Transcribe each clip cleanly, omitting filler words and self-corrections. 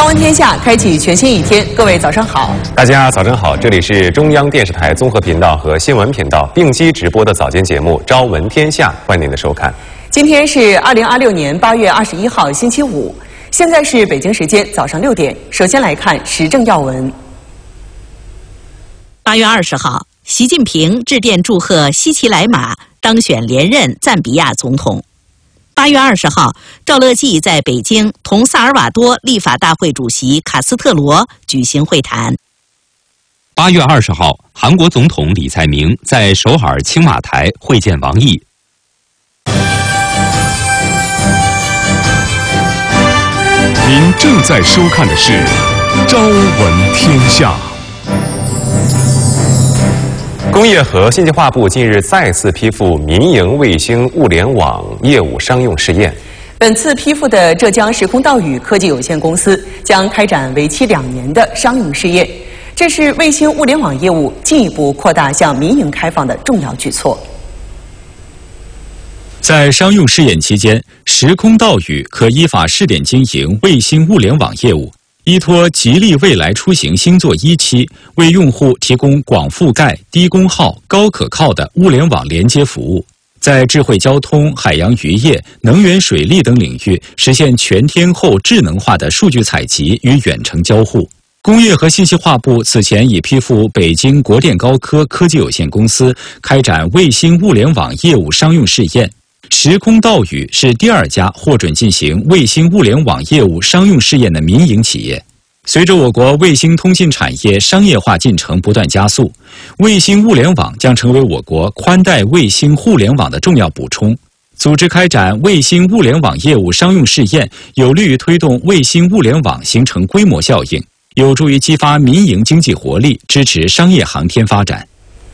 朝闻天下，开启全新一天。各位早上好， 大家早上好，这里是中央电视台综合频道和新闻频道并机直播的早间节目《朝闻天下》，欢迎您的收看。 今天是2026年8月21号，星期五，现在是北京时间早上6点。首先来看时政要闻。 8月20号，习近平致电祝贺西奇莱马当选连任赞比亚总统。8月20号，赵乐际在北京同萨尔瓦多立法大会主席卡斯特罗举行会谈。 8月20号，韩国总统李在明在首尔青瓦台会见王毅。 您正在收看的是《朝闻天下》。 工业和信息化部近日再次批复民营卫星物联网业务商用试验。 本次批复的浙江时空道宇科技有限公司将开展为期2年的商用试验，这是卫星物联网业务进一步扩大向民营开放的重要举措。 在商用试验期间，时空道宇可依法试点经营卫星物联网业务，依托吉利未来出行星座1期，为用户提供广覆盖、低功耗、高可靠的物联网连接服务，在智慧交通、海洋渔业、能源水利等领域实现全天候智能化的数据采集与远程交互。工业和信息化部此前已批复北京国电高科科技有限公司开展卫星物联网业务商用试验。时空道宇是第2家获准进行卫星物联网业务商用试验的民营企业。随着我国卫星通信产业商业化进程不断加速，卫星物联网将成为我国宽带卫星互联网的重要补充。组织开展卫星物联网业务商用试验，有利于推动卫星物联网形成规模效应，有助于激发民营经济活力，支持商业航天发展。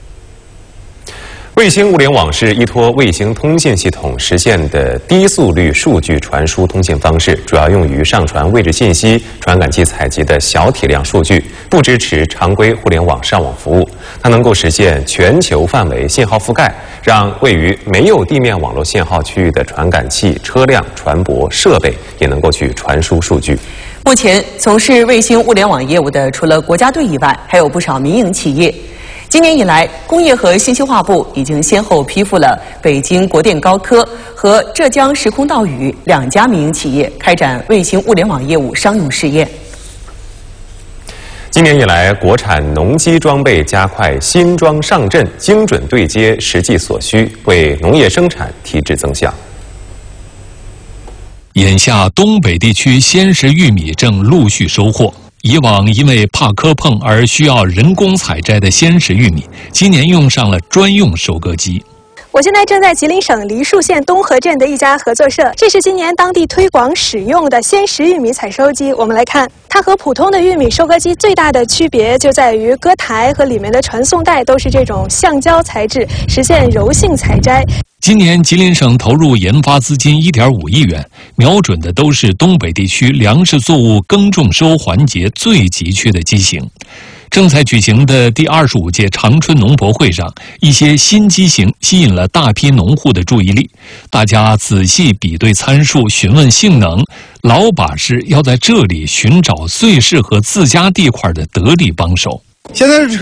卫星物联网是依托卫星通信系统实现的低速率数据传输通信方式，主要用于上传位置信息、传感器采集的小体量数据，不支持常规互联网上网服务。它能够实现全球范围信号覆盖，让位于没有地面网络信号区域的传感器、车辆、船舶、设备也能够去传输数据。 目前从事卫星物联网业务的，除了国家队以外，还有不少民营企业。今年以来，工业和信息化部已经先后批复了北京国电高科和浙江时空道宇2家民营企业开展卫星物联网业务商用试验。 今年以来，国产农机装备加快新装上阵，精准对接实际所需，为农业生产提质增效。 眼下，东北地区鲜食玉米正陆续收获。以往因为怕磕碰而需要人工采摘的鲜食玉米，今年用上了专用收割机。 我现在正在吉林省梨树县东河镇的一家合作社，这是今年当地推广使用的鲜食玉米采收机。我们来看，它和普通的玉米收割机最大的区别就在于割台和里面的传送带都是这种橡胶材质，实现柔性采摘。 今年吉林省投入研发资金1.5亿元，瞄准的都是东北地区粮食作物耕种收环节最急缺的机型。正在举行的第25届长春农博会上，一些新机型吸引了大批农户的注意力。大家仔细比对参数，询问性能，老把式要在这里寻找最适合自家地块的得力帮手。 现在